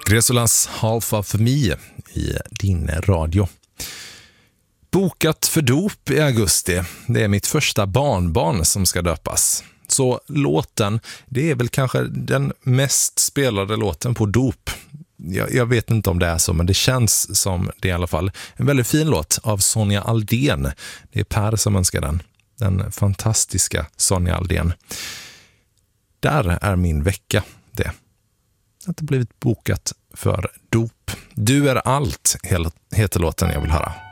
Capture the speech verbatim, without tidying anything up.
Gresolas Half of Me i din radio. Bokat för dop i augusti. Det är mitt första barnbarn som ska döpas. Så låten, det är väl kanske den mest spelade låten på dop. Jag, jag vet inte om det är så, men det känns som det i alla fall. En väldigt fin låt av Sonja Aldén. Det är Per som önskar den. Den fantastiska Sonja Aldén. Där är min vecka det. Att det blivit bokat för dop. Du är allt, heter låten jag vill höra.